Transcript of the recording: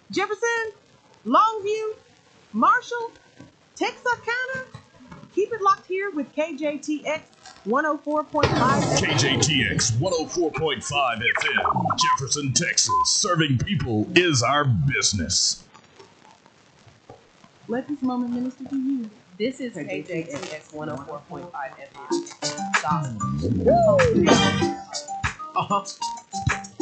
Jefferson, Longview, Marshall, Texarkana. Keep it locked here with KJTX 104.5 FM. KJTX 104.5 FM, Jefferson, Texas. Serving people is our business. Let this moment minister to you. This is KJTX 104.5 FM. Gospel.